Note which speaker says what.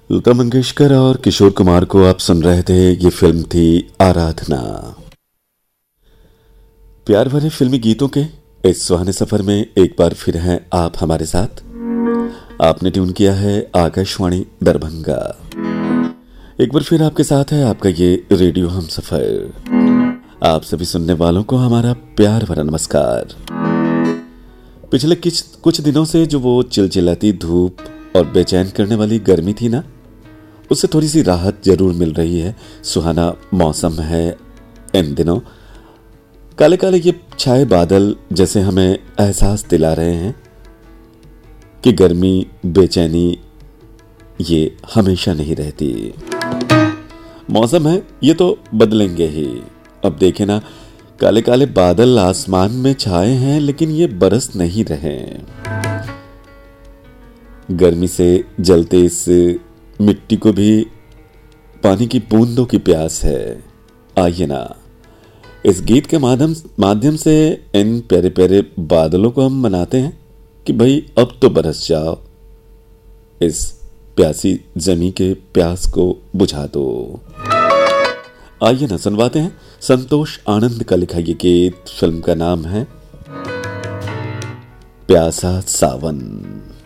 Speaker 1: लता मंगेशकर और किशोर कुमार को आप सुन रहे थे। ये फिल्म थी आराधना। प्यार भरे फिल्मी गीतों के इस सुहाने सफर में एक बार फिर हैं आप हमारे साथ। आपने ट्यून किया है आकाशवाणी दरभंगा। एक बार फिर आपके साथ है आपका ये रेडियो हम सफर। आप सभी सुनने वालों को हमारा प्यार भरा नमस्कार। पिछले कुछ दिनों से जो वो चिलचिलाती धूप और बेचैन करने वाली गर्मी थी ना, उससे थोड़ी सी राहत जरूर मिल रही है। सुहाना मौसम है इन दिनों। काले काले ये छाए बादल जैसे हमें एहसास दिला रहे हैं कि गर्मी बेचैनी ये हमेशा नहीं रहती। मौसम है ये तो बदलेंगे ही। अब देखे ना, काले काले बादल आसमान में छाए हैं लेकिन ये बरस नहीं रहे। गर्मी से जलते इस मिट्टी को भी पानी की बूंदों की प्यास है। आइए ना, इस गीत के माध्यम से इन प्यारे प्यारे बादलों को हम मनाते हैं कि भाई अब तो बरस जाओ, इस प्यासी जमी के प्यास को बुझा दो। आइए ना सुनवाते हैं संतोष आनंद का लिखा ये गीत। फिल्म का नाम है प्यासा सावन।